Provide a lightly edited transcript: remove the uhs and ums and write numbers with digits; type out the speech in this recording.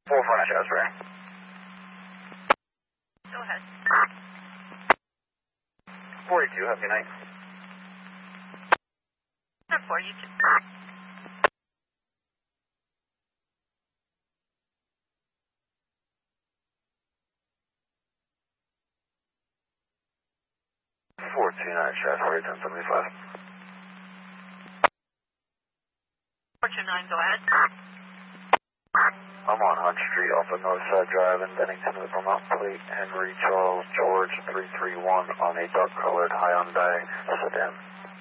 449 Shasbury. Go ahead. 42, have a good night. 42. 429 Shasbury, 1075. 429, go ahead. I'm on Hunt Street off of Northside Drive in Bennington with Vermont plate Henry Charles George 331 on a dark colored Hyundai sedan.